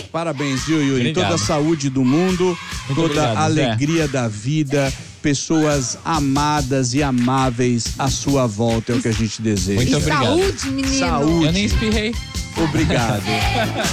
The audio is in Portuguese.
Parabéns, viu, Yuri? Obrigado. Toda a saúde do mundo, toda obrigado, a alegria da vida, pessoas amadas e amáveis à sua volta, é o que a gente deseja. Muito obrigado. Saúde, menino. Saúde. Eu nem espirrei. Obrigado.